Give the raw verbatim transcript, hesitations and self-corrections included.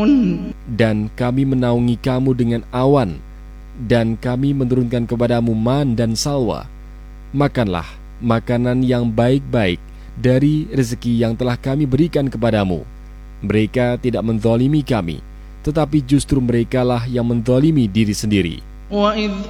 Dan kami menaungi kamu dengan awan, dan kami menurunkan kepadamu man dan salwa. Makanlah makanan yang baik-baik dari rezeki yang telah kami berikan kepadamu. Mereka tidak menzalimi kami, tetapi justru merekalah yang menzalimi diri sendiri. وَإِذْ